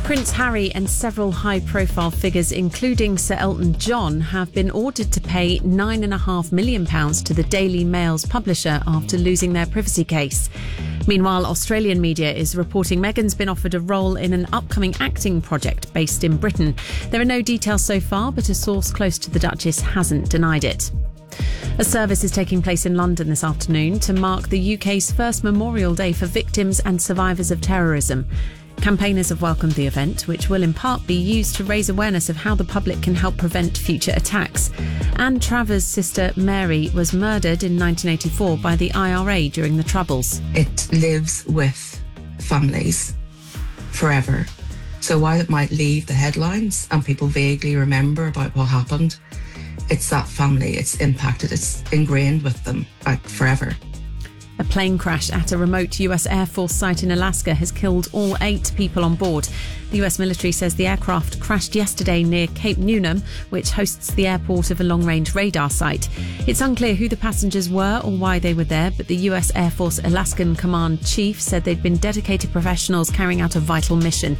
Prince Harry and several high-profile figures, including Sir Elton John, have been ordered to pay £9.5 million to the Daily Mail's publisher after losing their privacy case. Meanwhile, Australian media is reporting Meghan's been offered a role in an upcoming acting project based in Britain. There are no details so far, but a source close to the Duchess hasn't denied it. A service is taking place in London this afternoon to mark the UK's first Memorial Day for victims and survivors of terrorism. Campaigners have welcomed the event, which will in part be used to raise awareness of how the public can help prevent future attacks. Anne Travers' sister Mary was murdered in 1984 by the IRA during the Troubles. It lives with families forever. So while it might leave the headlines and people vaguely remember about what happened, it's that family, it's impacted, it's ingrained with them forever. A plane crash at a remote US Air Force site in Alaska has killed all 8 people on board. The US military says the aircraft crashed yesterday near Cape Newnham, which hosts the airport of a long-range radar site. It's unclear who the passengers were or why they were there, but the US Air Force Alaskan Command Chief said they'd been dedicated professionals carrying out a vital mission.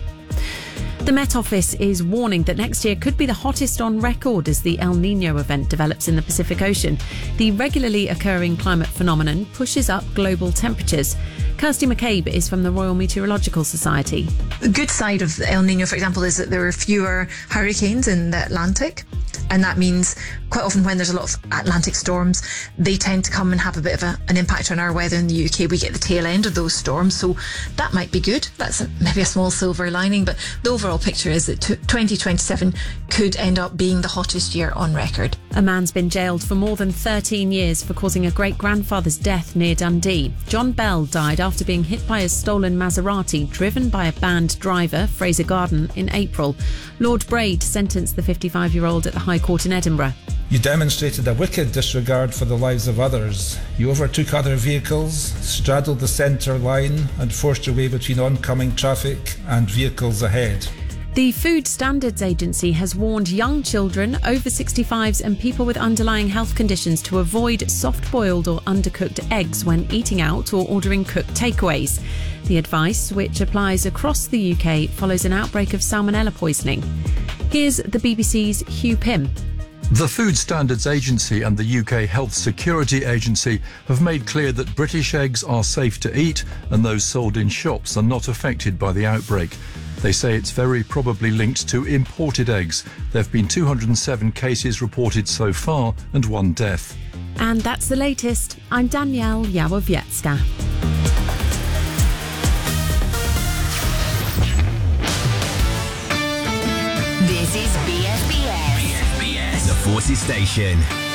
The Met Office is warning that next year could be the hottest on record as the El Niño event develops in the Pacific Ocean. The regularly occurring climate phenomenon pushes up global temperatures. Kirsty McCabe is from the Royal Meteorological Society. The good side of El Niño, for example, is that there are fewer hurricanes in the Atlantic. And that means quite often when there's a lot of Atlantic storms, they tend to come and have a bit of an impact on our weather in the UK. We get the tail end of those storms, so that might be good. That's maybe a small silver lining, but the overall picture is that 2027 could end up being the hottest year on record. A man's been jailed for more than 13 years for causing a great-grandfather's death near Dundee. John Bell died after being hit by a stolen Maserati driven by a banned driver, Fraser Garden, in April. Lord Braid sentenced the 55-year-old at the High Court in Edinburgh. You demonstrated a wicked disregard for the lives of others. You overtook other vehicles, straddled the centre line and forced your way between oncoming traffic and vehicles ahead. The Food Standards Agency has warned young children, over 65s and people with underlying health conditions to avoid soft-boiled or undercooked eggs when eating out or ordering cooked takeaways. The advice, which applies across the UK, follows an outbreak of salmonella poisoning. Here's the BBC's Hugh Pym. The Food Standards Agency and the UK Health Security Agency have made clear that British eggs are safe to eat and those sold in shops are not affected by the outbreak. They say it's very probably linked to imported eggs. There have been 207 cases reported so far and 1 death. And that's the latest. I'm Danielle Yawowiecka. This is BFBS. The Forces Station.